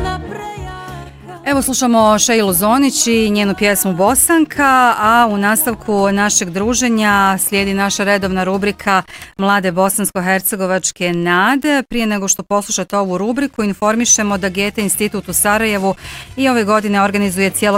Evo slušamo Šeilu Zonić i njenu pjesmu Bosanka, a u nastavku našeg druženja slijedi naša redovna rubrika Mlade bosansko-hercegovačke nade. Prije nego što poslušate ovu rubriku, informišemo da Goethe institut u Sarajevu i ove godine organizuje